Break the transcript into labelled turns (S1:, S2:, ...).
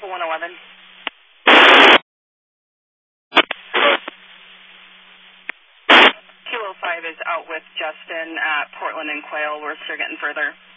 S1: Apple 111. Kilo 5 is out with Justin at Portland and Quail. We're still getting further.